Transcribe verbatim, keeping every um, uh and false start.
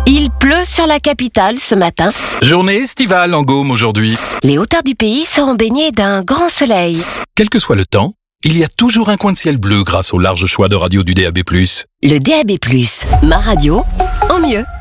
Il pleut sur la capitale ce matin. Journée estivale en Gaume aujourd'hui. Les hauteurs du pays seront baignées d'un grand soleil. Quel que soit le temps, il y a toujours un coin de ciel bleu grâce au large choix de radio du D A B plus. Le D A B plus, ma radio, en mieux.